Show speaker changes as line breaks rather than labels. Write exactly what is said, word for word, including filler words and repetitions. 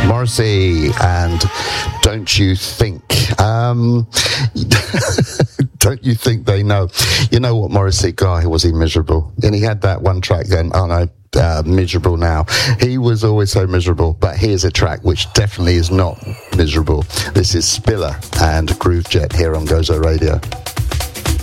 Morrissey and Don't You Think. Um, don't you think they know? You know what, Morrissey, guy, was he miserable? And he had that one track then, oh no, uh, Miserable Now. He was always so miserable, but here's a track which definitely is not miserable. This is Spiller and Groove Jet here on Gozo Radio.